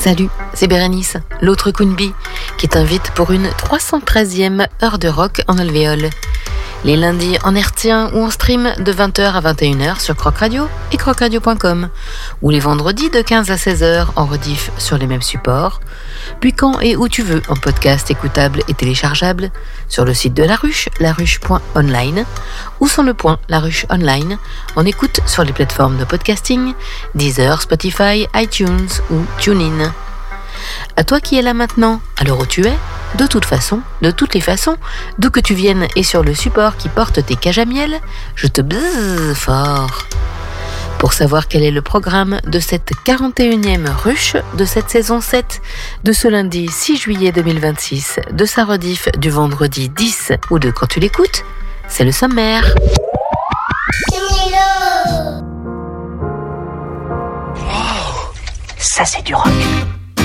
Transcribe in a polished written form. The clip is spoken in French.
Salut, c'est Bérénice, l'autre Queen Bee, qui t'invite pour une 313e heure de rock en alvéole. Les lundis en hertzien ou en stream de 20h à 21h sur Croc Radio et crocradio.com, ou les vendredis de 15 à 16h en rediff sur les mêmes supports, puis quand et où tu veux en podcast écoutable et téléchargeable sur le site de La Ruche, laruche.online, ou sur le point La Ruche Online, en écoute sur les plateformes de podcasting, Deezer, Spotify, iTunes ou TuneIn. À toi qui es là maintenant, à l'heure où tu es, de toute façon, de toutes les façons, d'où que tu viennes et sur le support qui porte tes cages à miel, je te bzzz fort. Pour savoir quel est le programme de cette 41e ruche de cette saison 7, de ce lundi 6 juillet 2026, de sa rediff du vendredi 10 ou de quand tu l'écoutes, c'est le sommaire. Ça c'est du rock.